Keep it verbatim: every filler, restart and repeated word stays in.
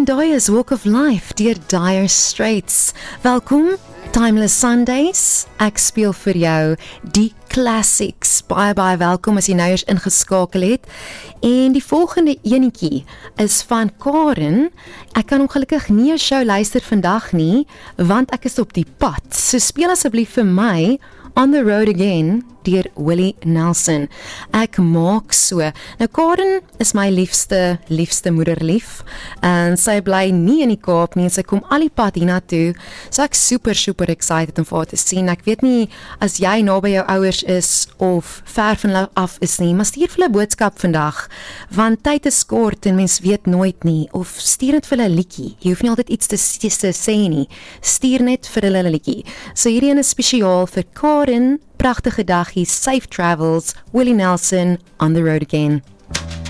En daai is Walk of Life deur Dire Straits. Welkom, Timeless Sundays. Ek speel vir jou die classics. Baie baie welkom as jy nou eers ingeskakel het. En die volgende enetjie is van Karen. Ek kan ongelukkig nie 'n show luister vandag nie, want ek is op die pad. So speel asseblief vir my On the Road Again deur Willie Nelson. Ek maak so. Nou Karen is my liefste, liefste moederlief. En sy bly nie in die Kaap nie, sy kom al die pad hiernatoe. So ek super super excited om vir haar te sien. Ek weet nie as jy naby jou ouers is of ver van hulle af is nie, maar stuur vir hulle boodskap vandag, want tyd is kort en mens weet nooit nie, of stuur net vir hulle 'n liedjie. Jy hoef nie altyd iets te, te sê nie. Stuur net vir hulle 'n liedjie. So hierdie een is spesiaal vir Karen. Pragtige daggie, safe travels, Willie Nelson, On the Road Again.